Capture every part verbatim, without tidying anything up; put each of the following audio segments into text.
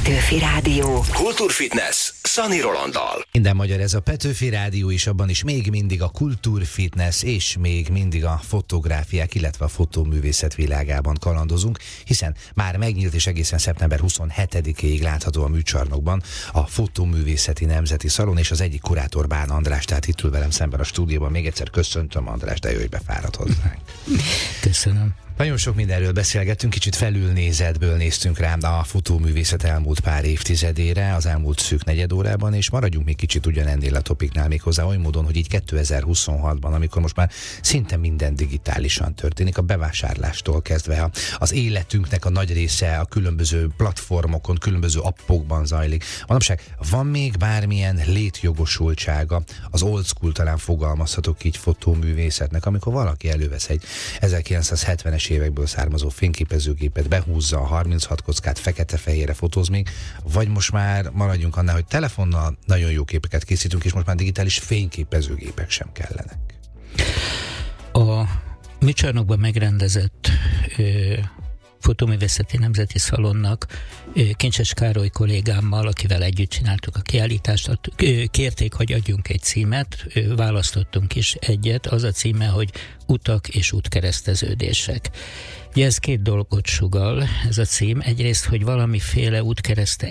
Petőfi Rádió. Kultúrfitness Szani Rolanddal. Minden magyar, ez a Petőfi Rádió, és abban is még mindig a kultúrfitness és még mindig a fotográfiák, illetve a fotóművészet világában kalandozunk, hiszen már megnyílt és egészen szeptember huszonhetedikéig látható a Műcsarnokban a Fotóművészeti Nemzeti Szalon, és az egyik kurátor Bán András, tehát itt ül velem szemben a stúdióban. Még egyszer köszöntöm, András, de jó, hogy befáradt hozzánk. Köszönöm. Nagyon sok mindenről beszélgettünk, kicsit felülnézetből néztünk rá a fotóművészet elmúlt pár évtizedére, az elmúlt szűk negyed órában, és maradjunk még kicsit ugyanennél a topiknál, méghozzá oly módon, hogy így kétezer-huszonhatban, amikor most már szinte minden digitálisan történik, a bevásárlástól kezdve az életünknek a nagy része a különböző platformokon, különböző appokban zajlik. Manapság van még bármilyen létjogosultsága az old school, talán fogalmazhatok így, fotóművészetnek, amikor valaki elővesz egy ezerkilencszázhetvenes évekből származó fényképezőgépet, behúzza a harminchat kockát, fekete-fehérre fotóz még, vagy most már maradjunk annál, hogy telefonnal nagyon jó képeket készítünk, és most már digitális fényképezőgépek sem kellenek. A Műcsarnokban megrendezett ö, Fotóművészeti Nemzeti Szalonnak ö, Kincses Károly kollégámmal, akivel együtt csináltuk a kiállítást, ö, kérték, hogy adjunk egy címet, ö, választottunk is egyet, az a címe, hogy Utak és útkereszteződések. Ugye ez két dolgot sugall, ez a cím. Egyrészt, hogy valamiféle útkereszte,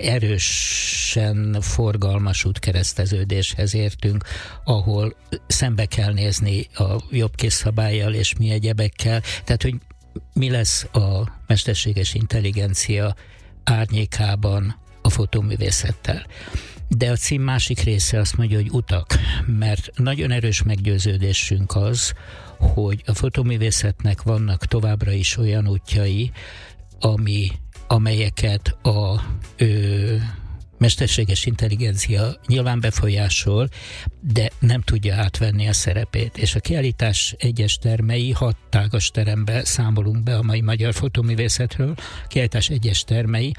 erősen forgalmas útkereszteződéshez értünk, ahol szembe kell nézni a jobbkészszabállyal és mi egyebekkel. Tehát, hogy mi lesz a mesterséges intelligencia árnyékában a fotóművészettel. De a cím másik része azt mondja, hogy utak, mert nagyon erős meggyőződésünk az, hogy a fotóművészetnek vannak továbbra is olyan útjai, ami, amelyeket a ö, mesterséges intelligencia nyilván befolyásol, de nem tudja átvenni a szerepét. És a kiállítás egyes termei, hat tágas terembe számolunk be a mai magyar fotóművészetről, a kiállítás egyes termei,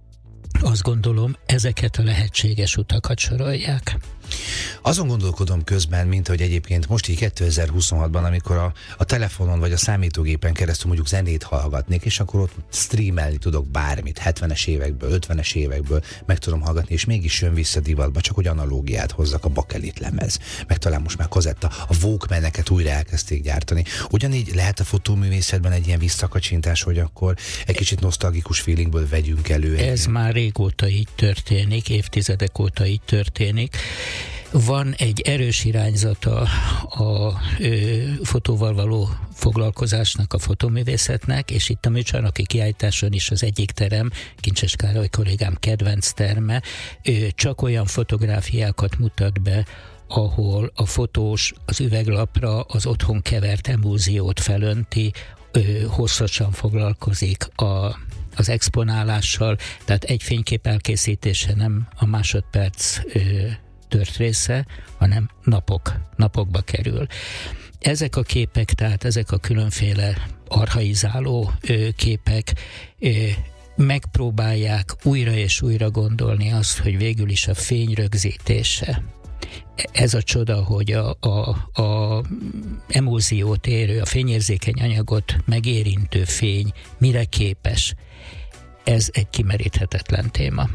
azt gondolom, ezeket a lehetséges utakat sorolják. Azon gondolkodom közben, mint hogy egyébként most így kétezer-huszonhatban, amikor a, a telefonon vagy a számítógépen keresztül mondjuk zenét hallgatnék, és akkor ott streamelni tudok bármit, hetvenes évekből, ötvenes évekből meg tudom hallgatni, és mégis jön vissza divatba, csak hogy analógiát hozzak, a bakelit lemez, meg talán most már kazetta, a Walkmaneket újra elkezdték gyártani. Ugyanígy lehet a fotóművészetben egy ilyen visszakacsintás, hogy akkor egy kicsit nosztalgikus feelingből vegyünk elő. Ez egy... már régóta így történik, évtizedek óta így történik. Van egy erős irányzata a ö, fotóval való foglalkozásnak, a fotóművészetnek, és itt a Műcsarnoki kiállításon is az egyik terem, Kincses Károly kollégám kedvenc terme, ö, csak olyan fotográfiákat mutat be, ahol a fotós az üveglapra az otthon kevert emulziót felönti, ö, hosszasan foglalkozik a az exponálással, tehát egy fénykép elkészítése nem a másodperc ö, tört része, hanem napok, napokba kerül. Ezek a képek, tehát ezek a különféle archaizáló ö, képek ö, megpróbálják újra és újra gondolni azt, hogy végül is a fény rögzítése. Ez a csoda, hogy a, a, a emulziót érő, a fényérzékeny anyagot megérintő fény mire képes. Ez egy kimeríthetetlen téma.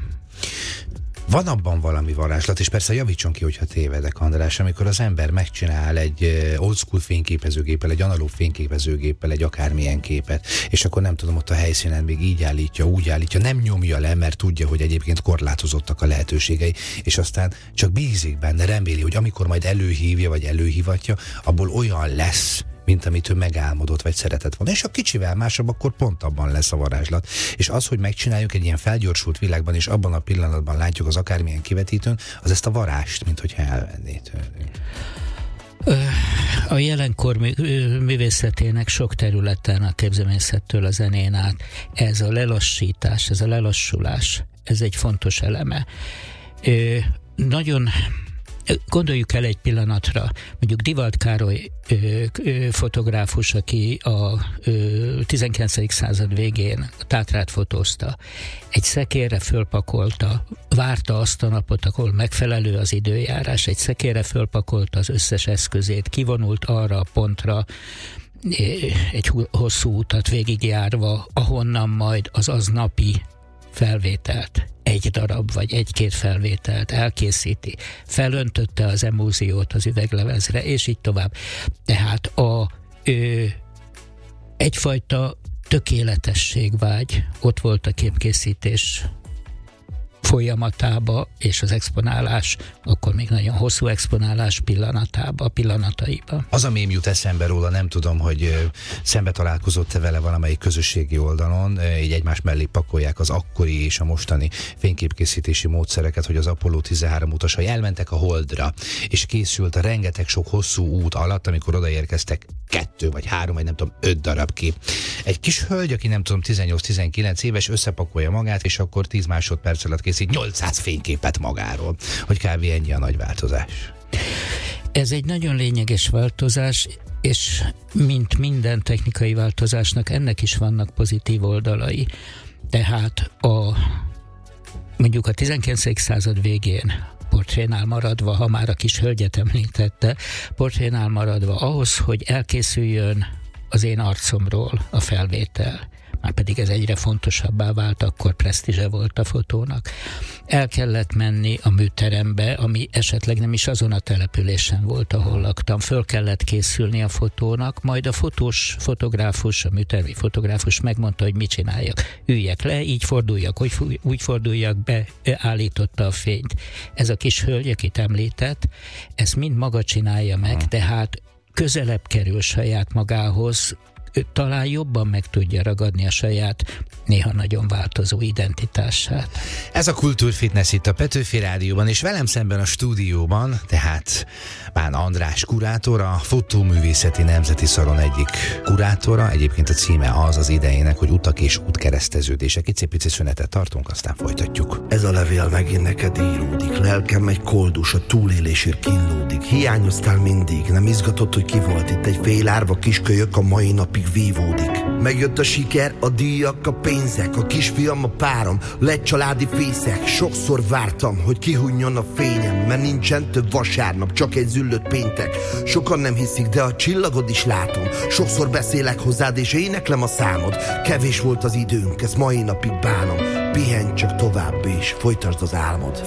Van abban valami varázslat, és persze javítson ki, hogyha tévedek, András, amikor az ember megcsinál egy old school fényképezőgéppel, egy analóg fényképezőgéppel egy akármilyen képet, és akkor nem tudom, ott a helyszínen még így állítja, úgy állítja, nem nyomja le, mert tudja, hogy egyébként korlátozottak a lehetőségei, és aztán csak bízik benne, reméli, hogy amikor majd előhívja, vagy előhívatja, abból olyan lesz, mint amit ő megálmodott, vagy szeretett volna. És ha kicsivel másabb, akkor pont abban lesz a varázslat. És az, hogy megcsináljuk egy ilyen felgyorsult világban, és abban a pillanatban látjuk az akármilyen kivetítőn, az ezt a varást, mint hogyha elvenné tőlünk. A jelenkor művészetének sok területen, a képzőművészettől a zenén át, ez a lelassítás, ez a lelassulás, ez egy fontos eleme. Nagyon Gondoljuk el egy pillanatra, mondjuk Divald Károly ö, ö, fotográfus, aki a ö, tizenkilencedik század végén a Tátrát fotózta, egy szekérre fölpakolta, várta azt a napot, ahol megfelelő az időjárás, egy szekérre fölpakolta az összes eszközét, kivonult arra a pontra, egy hosszú utat végigjárva, ahonnan majd az aznapi felvételt egy darab, vagy egy-két felvételt, elkészíti, felöntötte az emúziót az üveglemezre, és így tovább. Tehát a ö, egyfajta tökéletességvágy ott volt a képkészítés folyamatába, és az exponálás, akkor még nagyon hosszú exponálás pillanatába, pillanataiba. Az a mém jut eszembe róla, nem tudom, hogy szembe találkozott-e vele valamelyik közösségi oldalon, így egymás mellé pakolják az akkori és a mostani fényképkészítési módszereket, hogy az Apollo tizenhárom utasai elmentek a Holdra, és készült a rengeteg sok hosszú út alatt, amikor odaérkeztek kettő, vagy három, vagy nem tudom, öt darab kép. Egy kis hölgy, aki nem tudom, tizennyolc-tizenkilenc éves, összepakolja magát, és akkor tíz másodperc alatt készít nyolcszáz fényképet magáról, hogy kb. Ennyi a nagy változás. Ez egy nagyon lényeges változás, és mint minden technikai változásnak, ennek is vannak pozitív oldalai. Tehát a mondjuk a tizenkilencedik század végén portrénál maradva, ha már a kis hölgyet említette, portrénál maradva ahhoz, hogy elkészüljön az én arcomról a felvétel, már pedig ez egyre fontosabbá vált, akkor presztízse volt a fotónak. El kellett menni a műterembe, ami esetleg nem is azon a településen volt, ahol laktam. Föl kellett készülni a fotónak, majd a fotós, fotográfus, a műtermi fotográfus megmondta, hogy mit csináljak. Üljek le, így forduljak, hogy úgy forduljak be, állította a fényt. Ez a kis hölgy, akit említett, ezt mind maga csinálja meg, tehát közelebb kerül saját magához, talán jobban meg tudja ragadni a saját, néha nagyon változó identitását. Ez a Kultúrfitness itt a Petőfi Rádióban, és velem szemben a stúdióban, tehát Bán András kurátor, a Fotóművészeti Nemzeti Szalon egyik kurátora. Egyébként a címe az az idejének, hogy Utak és útkereszteződések. Egy szép pici szünetet tartunk, aztán folytatjuk. Ez a levél megint neked íródik, lelkem egy koldus, a túlélésért kínlódik. Hiányoztál mindig, nem izgatott, hogy ki volt itt. Egy fél árva kiskölyök a mai napig vívódik. Megjött a siker, a díjak, a pénzek, a kisfiam, a párom, lett családi fészek. Sokszor vártam, hogy kihunjon a fényem, mert nincsen több vasárnap, csak egy züllött péntek. Sokan nem hiszik, de a csillagod is látom. Sokszor beszélek hozzád, és éneklem a számod. Kevés volt az időnk, ezt mai napig bánom. Pihenj csak tovább, és folytasd az álmod.